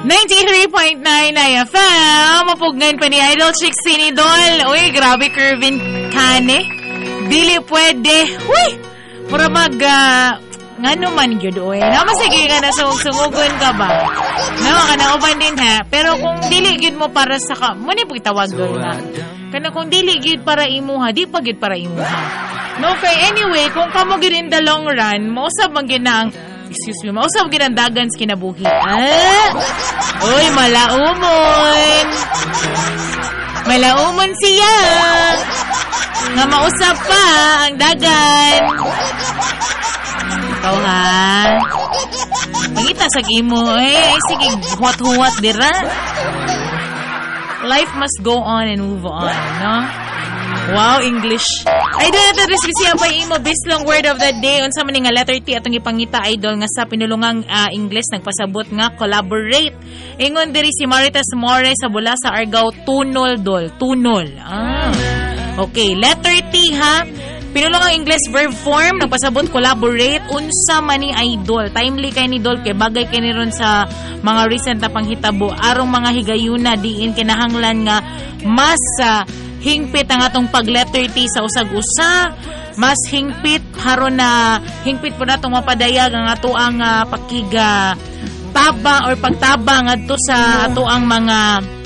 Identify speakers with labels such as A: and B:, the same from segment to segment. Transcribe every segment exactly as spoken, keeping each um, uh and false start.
A: ninety-three point nine I F M. Mapugnan pa ni Idol Chick Sinidol. Uy, grabe Kervin Kane. Dili pwede. Uy, para mag... Uh, nga naman yun, uy. Namasige ka na sumug-sumugon ka ba? Nawa ka na uban din, ha? Pero kung dili yun mo para sa ka... Muna po itawag doon, ha? Kana kung dili yun para imuha, di pa yun para imuha. No, okay, anyway, kung kamo yun in the long run, mausap man yun ang... Excuse me, mausap yun ang dagan sa kinabuhi. Ah! Uy, malaumon! Malaumon siya! Nga mausap pa ang dagan. Ikaw ha? Magita sa gimo eh. Ay, sige, huwat-huwat dira. Life must go on and move on, no? Wow, English. Ay, doon natin respisya pa imo bislong word of the day. Unsa man nga letter T atong ipangita, idol, nga sa pinulungang uh, English nagpasabot nga collaborate. Ingon diri si Marites More sa bula sa Argao, tunol dol. Tunol. Ah. Okay, letter T ha. Pinulungang English verb form, nagpasabot collaborate, unsa man ni idol. Timely kay ni Dol, kay bagay kay ni ron sa mga recent na panghitabo. Arong mga higayuna, diin kinahanglan nga mas uh, hingpit ang atong pag-letter T sa usag-usa. Mas hingpit, haron na hingpit po na itong mapadayag ang ato ang uh, pakiga taba or pagtabang adto sa ato ang mga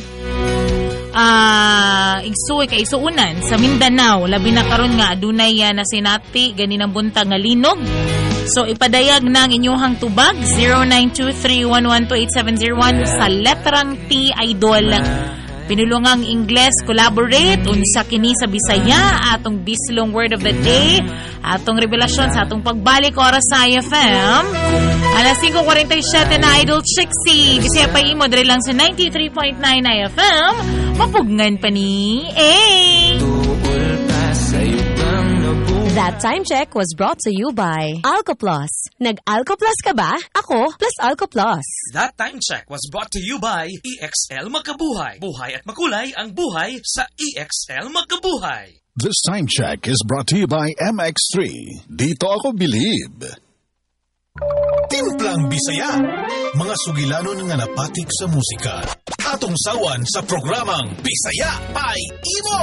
A: Ah, uh, igsuoy kay isuunan sa Mindanao, labi na karon nga adunay uh, na sinati ganinang buntag nga linog. So ipadayag na ang inyong tubag zero nine two three one one two eight seven zero one sa letrang T, idol. Pinulungang Ingles collaborate unsa kini sa Bisaya, atong bislong word of the day, atong revelasyon sa atong pagbalik oras sa I F M. Alas five forty-seven na Idol Chixie. Bisaya pa imo diri lang sa ninety-three point nine I F M. Mapugnan pa ni eh.
B: That time check was brought to you by Alcoplus. Nag-Alcoplus ka ba? Ako plus Alcoplus.
C: That time check was brought to you by E X L Magkabuhay. Buhay at makulay ang buhay sa E X L Magkabuhay.
D: This time check is brought to you by M X three. Dito ako bilib.
E: Timplang Bisaya. Mga sugilanon nga napatik sa musika. Atong sawan sa programang Bisaya Pay Imo.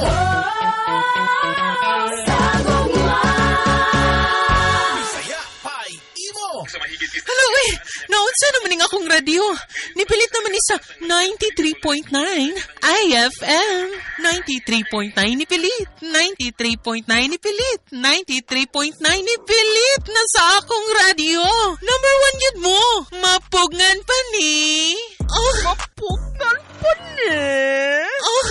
E: Bisaya Pay Imo.
F: Hello, eh. Naunsa naman nga akong radio. Nipilit naman ni sa ninety-three point nine I F M. ninety-three point nine nipilit. ninety-three point nine nipilit. ninety-three point nine nipilit na sa akong radio. Number one yun mo. Mapugnan pa ni. Oh. Mapugnan pa ni. Oh.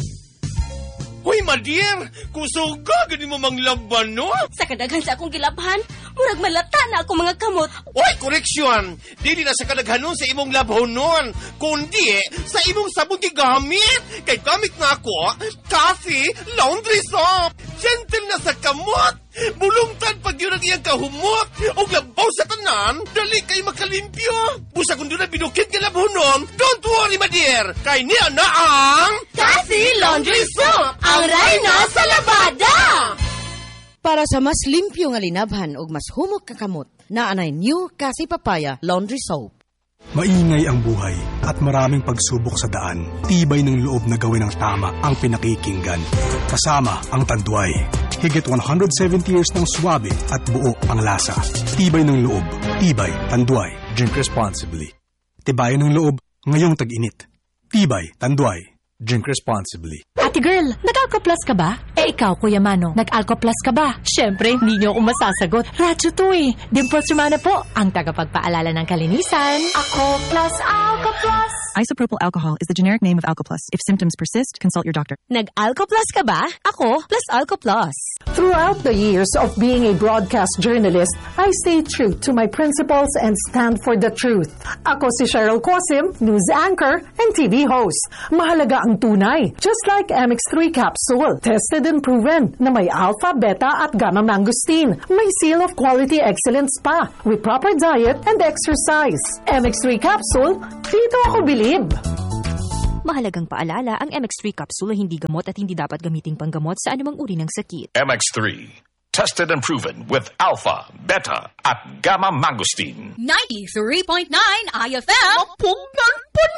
G: Hoy, Madier! Kusog ka, gani mo mang laban, no?
H: Sa kadaghan sa akong gilabhan, murag malata na ako mga kamot.
G: Hoy, koreksyon! Dili na sa kadaghanon sa imong labhonon, kundi sa imong sabon gigamit. Kay gamit na ako, coffee, laundry soap. Gentle na sa kamot. Bulungtan pag yun ang iyang kahumot. O labaw sa tanan, dali kay makalimpyo. Busa kung doon na binukit ka labhonon, don't worry, Madier. Kay niya na ang
H: Coffee Laundry Soap, ang rayna sa labada.
B: Para sa mas limpyo nga linabhan ug mas humok ka kamot, naanay new Kasi Papaya Laundry Soap.
I: Maingay ang buhay at maraming pagsubok sa daan. Tibay ng loob na gawin ang tama ang pinakikinggan. Kasama ang Tanduay. Higit one hundred seventy years ng swabe at buo ang lasa. Tibay ng loob. Tibay. Tanduay. Drink responsibly. Tibayan ng loob ngayong tag-init. Tibay. Tanduay. Drink responsibly.
J: Ate girl, nag-Alcoplus ka ba? Eh ikaw, Kuya Mano, nag-Alcoplus ka ba? Siyempre, hindi niyo ako masasagot. Radyo to eh. Dimples Romana po, ang tagapagpaalala ng kalinisan. Ako plus Alcoplus.
K: Isopropyl alcohol is the generic name of Alcoplus. If symptoms persist, consult your doctor.
B: Nag-Alcoplus ka ba? Ako plus Alcoplus.
L: Throughout the years of being a broadcast journalist, I stay true to my principles and stand for the truth. Ako si Cheryl Cosim, news anchor and T V host. Mahalaga ang tunay, just like M X three capsule. Tested and proven na may alpha, beta at gamma mangosteen. May seal of quality excellence pa with proper diet and exercise. M X three capsule, dito ako bilib.
K: Mahalagang paalala, ang M X three capsule ay hindi gamot at hindi dapat gamiting panggamot sa anumang uri ng sakit.
M: M X three. Tested and proven with alpha, beta, at gamma mangosteen.
H: ninety-three point nine I F M. Mapugnan pa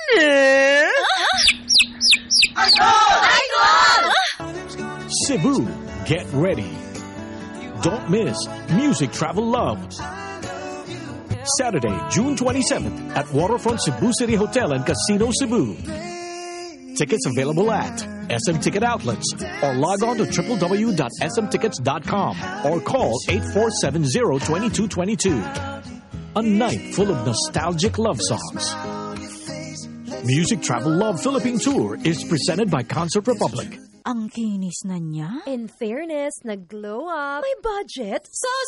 N: Cebu, get ready. Don't miss Music Travel Love. Saturday, June twenty-seventh at Waterfront Cebu City Hotel and Casino Cebu. Tickets available at S M Ticket Outlets or log on to w w w dot s m tickets dot com or call eight four seven zero, two two two two. A night full of nostalgic love songs. Music Travel Love Philippine Tour is presented by Concert Republic.
K: Ang kinis na niya.
J: In fairness, nag-glow up.
K: May budget.
J: So